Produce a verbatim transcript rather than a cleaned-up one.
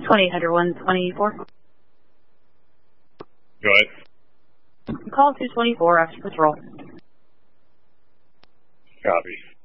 twenty Hunter one twenty-four. Go ahead. Call two twenty-four after patrol. Copy.